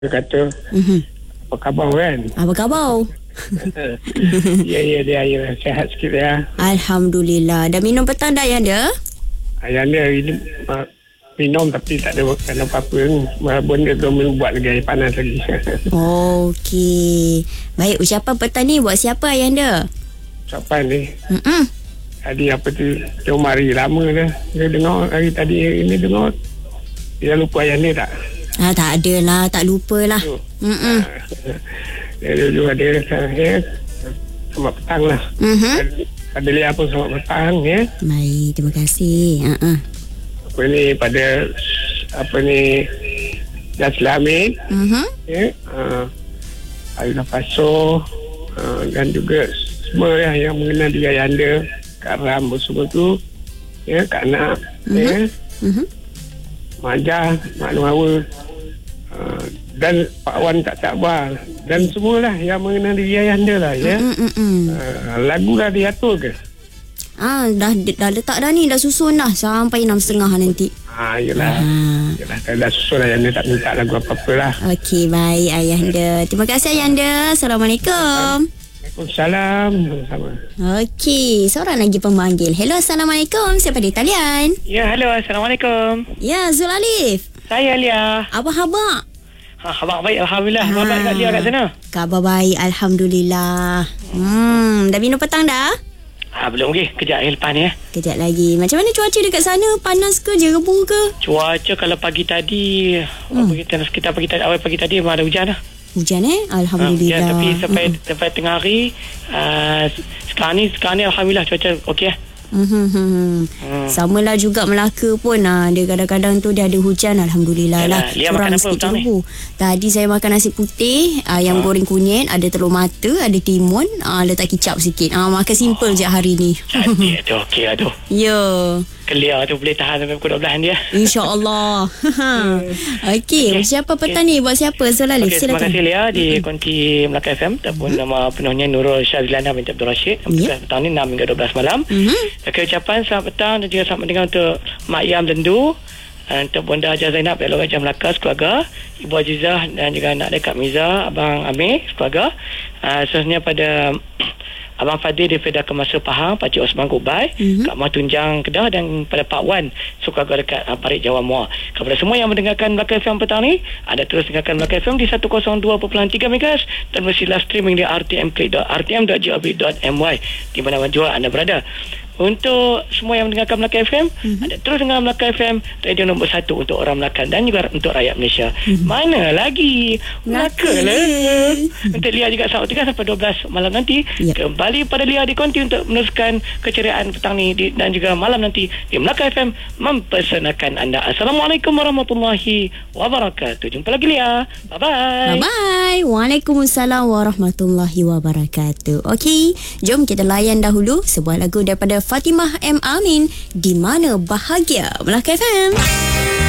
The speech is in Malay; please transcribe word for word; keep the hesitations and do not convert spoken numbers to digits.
Dia kata, Mm-hmm. apa khabar kan? Apa khabar? Ya, ya, dia ya, sihat sikit ya. Alhamdulillah. Dah minum petang dah yang dia? Ayah dia ini, uh, minum tapi tak ada makan apa-apa. Benda tu belum buat lagi, air panas lagi. Okey. Baik, ucapan petang ni buat siapa ayah dia? Ucapan ni, Mm-mm. tadi apa tu, dia mari lama dah. Dia dengar hari tadi, ini dengar. Dia lupa ayah ni tak? Ah, tak ada lah, tak lupa lah. Mm-mm. Dia dulu ada ya, selamat petang lah. Mm-hmm. Pada Lia pun selamat petang ya. Baik, terima kasih. Uh-uh. Apa ni pada apa ni Jaslamid Mm-hmm. ya, uh, Alina Faso uh, dan juga semua ya, yang mengenal dia Ayanda, Kak Ram semua tu ya, Kak Nak Mm-hmm. ya, Mm-hmm. Majah, Mak Nuhawa, uh, dan Pak Wan tak sabar dan semualah yang mengenal dia Ayanda lah ya. Mm-mm. Uh, lagu dah diatur ke? Ah, dah dah letak dah ni, dah susun dah sampai enam setengah nanti. Ah, yelah. Ah. Yelah, dah susun lah Ayanda, tak minta lagu apa-apa lah. Okey, baik ayahanda. Terima kasih ayahanda. Assalamualaikum. Waalaikumsalam. Sama-sama. Okey, seorang lagi pemanggil. Hello, Assalamualaikum. Siapa di talian? Ya, halo. Assalamualaikum. Ya, Zul Alif. Saya Lia. Apa khabar? Ha, khabar baik. Alhamdulillah. Khabar baik kat Lia kat sana. Khabar baik, Alhamdulillah. Hmm, dah minum petang dah? Ha, belum lagi. Kejap yang lepas ni eh. Kejap lagi. Macam mana cuaca dekat sana? Panas ke? Jerebu ke? Cuaca kalau pagi tadi, hmm. apa kita, sekitar pagi tadi, awal pagi tadi memang ada hujan lah. Hujan eh? Ha, Alhamdulillah. hujan, tapi sampai Mm-mm. sampai tengah hari, uh, sekarang ni, sekarang ni Alhamdulillah cuaca okey lah. Hmm. Hmm. Sama lah juga Melaka pun ah, dia kadang-kadang tu dia ada hujan. Alhamdulillah lah. Yalah, Lia makan apa sikit petang ni? jerebu. Tadi saya makan nasi putih, ayam Ha. goreng kunyit, ada telur mata, ada timun, ah, letak kicap sikit. Ah, makan simple je hari ni. Cantik tu, okey lah tu. Ya, Kelia tu boleh tahan sampai pukul dua belas dia. insya-Allah. Okey, Okey. siapa petang ni buat siapa? Solalif, Okey, terima silakan. kasih Lia di konti Melaka F M ataupun nama penuhnya Nurul Syazlana binti Abdul Rashid. Ya. Petang ni enam hingga dua belas malam. Mhm. Okey, ucapan selamat petang dan juga selamat mendengar untuk Mak Yam Lendu, untuk Bonda Hajar Zainab dari Raja Melaka sekeluarga, Ibu Azizah dan juga anak dekat Miza, Abang Amir sekeluarga. Uh, seterusnya pada Abang Fadil di Fedah Kemasa Pahang, Pakcik Osman Kubai, Mhm. Kak Mah Tunjang Kedah dan pada Pak Wan sekeluarga dekat uh, Parit Jawa Muar. Kepada semua yang mendengarkan Melaka F M petang ni, ada terus dengarkan Melaka F M di seratus dua perpuluhan tiga megahertz dan bersila streaming di r t m click dot r t m dot gov dot m y di mana jua anda berada. Untuk semua yang mendengarkan Melaka F M, mm-hmm. ada terus dengar Melaka F M, radio nombor satu untuk orang Melaka dan juga untuk rakyat Malaysia. Mm-hmm. Mana lagi? Melaka lah. Untuk Lia juga selamat tinggal sampai dua belas malam nanti. Yep. Kembali pada Lia di konti untuk meneruskan keceriaan petang ni di, dan juga malam nanti di Melaka F M mempersanakan anda. Assalamualaikum warahmatullahi wabarakatuh. Jumpa lagi Lia. Bye-bye. Bye-bye. Waalaikumsalam warahmatullahi wabarakatuh. Okey, jom kita layan dahulu sebuah lagu daripada Fatimah M. Amin, Di Mana Bahagia. Melaka F M.